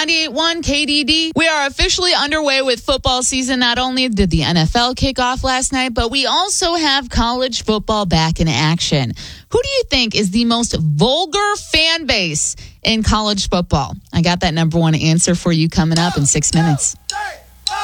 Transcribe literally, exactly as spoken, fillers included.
ninety-eight point one K D D. We are officially underway with football season. Not only did the N F L kick off last night, but we also have college football back in action. Who do you think is the most vulgar fan base in college football? I got that number one answer for you coming up in six minutes.